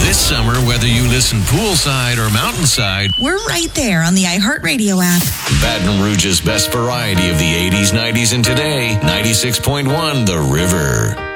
This summer, whether you listen poolside or mountainside, we're right there on the iHeartRadio app. Baton Rouge's best variety of the 80s, 90s, and today, 96.1 The River.